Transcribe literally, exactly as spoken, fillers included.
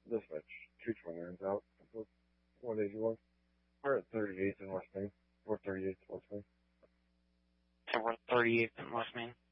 Dispatch, two twenty-nine's out. one eighty-one. We're at thirty-eighth in West Main. We're thirty-eighth in West Main. And we're thirty-eighth in West Main.